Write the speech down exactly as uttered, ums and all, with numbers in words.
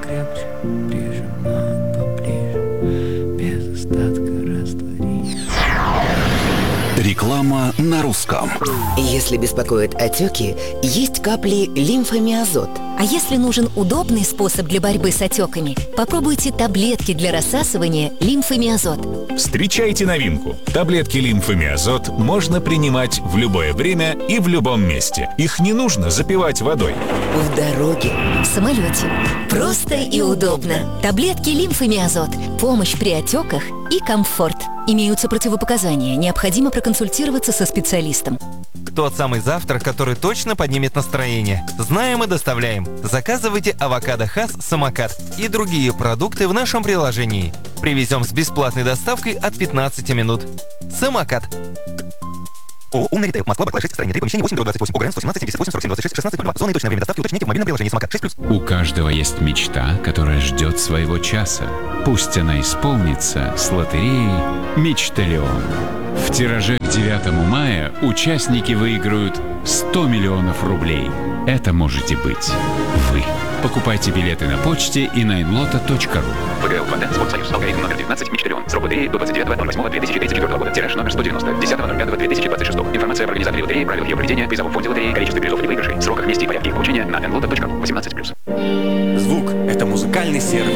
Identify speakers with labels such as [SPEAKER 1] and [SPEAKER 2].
[SPEAKER 1] покрепче прижимаю поближе, без остатка растворить.
[SPEAKER 2] Реклама на русском.
[SPEAKER 3] Если беспокоят отеки, есть капли лимфомиазот.
[SPEAKER 4] А если нужен удобный способ для борьбы с отеками, попробуйте таблетки для рассасывания лимфомиазот.
[SPEAKER 5] Встречайте новинку. Таблетки лимфомиазот можно принимать в любое время и в любом месте. Их не нужно запивать водой.
[SPEAKER 3] В дороге,
[SPEAKER 4] В самолете. Просто и удобно. Таблетки лимфомиазот. Помощь при отеках и комфорт. Имеются противопоказания. Необходимо проконсультироваться со специалистом.
[SPEAKER 6] Тот самый завтрак, который точно поднимет настроение. Знаем и доставляем. Заказывайте авокадо Хас Самокат и другие продукты в нашем приложении. Привезем с бесплатной доставкой от пятнадцати минут. Самокат.
[SPEAKER 7] ООО «Умный ритейл». Москва, Барклай шесть, строение три, помещение восемь, двадцать восемь, ОГРН сто семнадцать, семьдесят восемь, сорок семь, двадцать шесть, шестнадцать, два. Зона и точное время доставки уточните в мобильном приложении «Самокат» шесть плюс.
[SPEAKER 8] У каждого есть мечта, которая ждет своего часа. Пусть она исполнится с лотереей «Мечталион». В тираже к девятому мая участники выиграют сто миллионов рублей. Это можете быть вы. Покупайте билеты на почте и на инлота точка ру.
[SPEAKER 9] ВГЛ два Д, Спортсоюз, алгоритм номер девятнадцать, Мечталион. Срок лотереи до двадцать девятого ноль восьмого две тысячи тридцать четвёртого года. Тираж номер сто девяносто, десятого ноль пятого две тысячи двадцать шестого. Информация об организаторе лотереи, правилах ее проведения, призовом фонде лотереи, количестве призов и выигрышей, сроках, месте и порядке их получения на инлота точка ру. восемнадцать плюс.
[SPEAKER 10] Звук — это музыкальный сервис.